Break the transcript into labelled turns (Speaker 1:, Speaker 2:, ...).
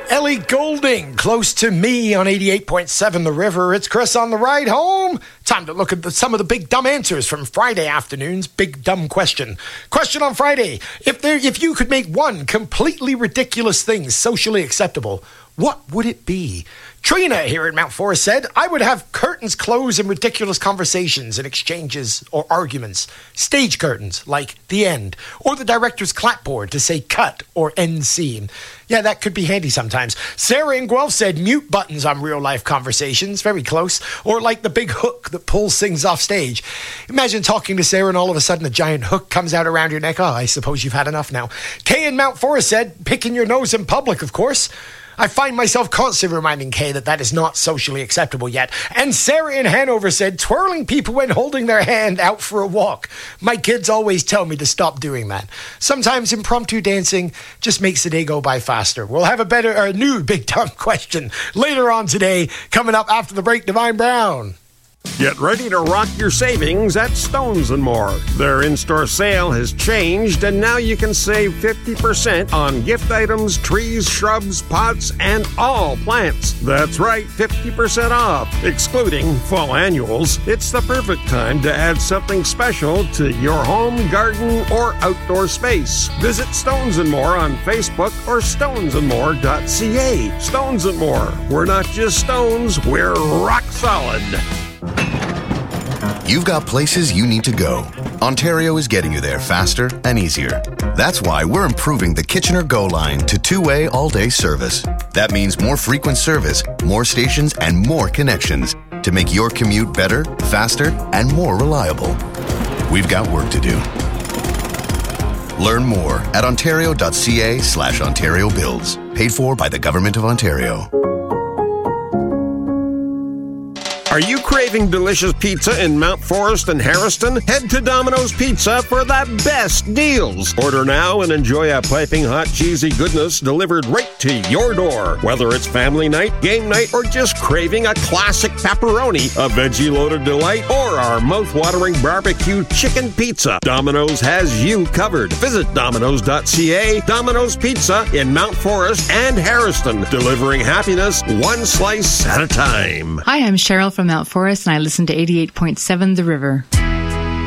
Speaker 1: Ellie Goulding, Close to Me on 88.7 The River. It's Chris on the ride home. Time to look at some of the big dumb answers from Friday afternoon's Big Dumb Question. Question on Friday. If you could make one completely ridiculous thing socially acceptable, what would it be? Trina here at Mount Forest said, I would have curtains close in ridiculous conversations and exchanges or arguments. Stage curtains, like the end. Or the director's clapboard to say cut or end scene. Yeah, that could be handy sometimes. Sarah in Guelph said mute buttons on real-life conversations. Very close. Or like the big hook that pulls things off stage. Imagine talking to Sarah and all of a sudden a giant hook comes out around your neck. Oh, I suppose you've had enough now. Kay in Mount Forest said, picking your nose in public, of course. I find myself constantly reminding Kay that is not socially acceptable yet. And Sarah in Hanover said, twirling people when holding their hand out for a walk. My kids always tell me to stop doing that. Sometimes impromptu dancing just makes the day go by faster. We'll have a new Big Dumb Question later on today, coming up after the break. Divine Brown.
Speaker 2: Get ready to rock your savings at Stones & More. Their in-store sale has changed, and now you can save 50% on gift items, trees, shrubs, pots, and all plants. That's right, 50% off, excluding fall annuals. It's the perfect time to add something special to your home, garden, or outdoor space. Visit Stones & More on Facebook or stonesandmore.ca. Stones & More. We're not just stones, we're rock solid.
Speaker 3: You've got places you need to go. Ontario is getting you there faster and easier. That's why we're improving the Kitchener Go line to two-way all-day service. That means more frequent service, more stations, and more connections to make your commute better, faster, and more reliable. We've got work to do. Learn more at ontario.ca/Ontario Builds. Paid for by the Government of Ontario.
Speaker 2: Are you craving delicious pizza in Mount Forest and Harriston? Head to Domino's Pizza for the best deals. Order now and enjoy a piping hot cheesy goodness delivered right to your door. Whether it's family night, game night, or just craving a classic pepperoni, a veggie-loaded delight, or our mouth-watering barbecue chicken pizza, Domino's has you covered. Visit Domino's.ca. Domino's Pizza in Mount Forest and Harriston, delivering happiness one slice at a time.
Speaker 4: Hi, I'm Cheryl from Mount Forest, and I listen to 88.7 The River.